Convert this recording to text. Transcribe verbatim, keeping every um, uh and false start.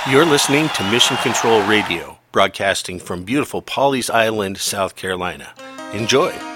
You're listening to Mission Control Radio, broadcasting from beautiful Pawleys Island, South Carolina. Enjoy.